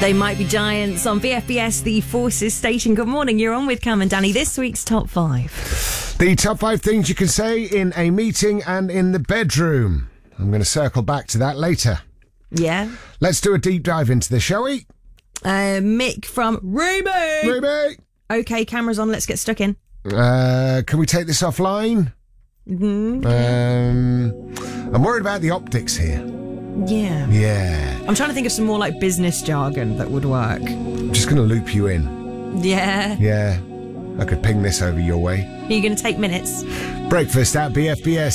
They Might Be Giants on VFBS, the Forces station. Good morning, you're on with Cam and Danny. This week's Top 5. The top 5 things you can say in a meeting and in the bedroom. I'm going to circle back to that later. Yeah. Let's do a deep dive into this, shall we? Mick from Ruby. Ruby! Okay, camera's on, let's get stuck in. Can we take this offline? Mm-hmm. I'm worried about the optics here. Yeah. Yeah. I'm trying to think of some more like business jargon that would work. I'm just going to loop you in. Yeah. Yeah. I could ping this over your way. Are you going to take minutes? Breakfast at BFBS.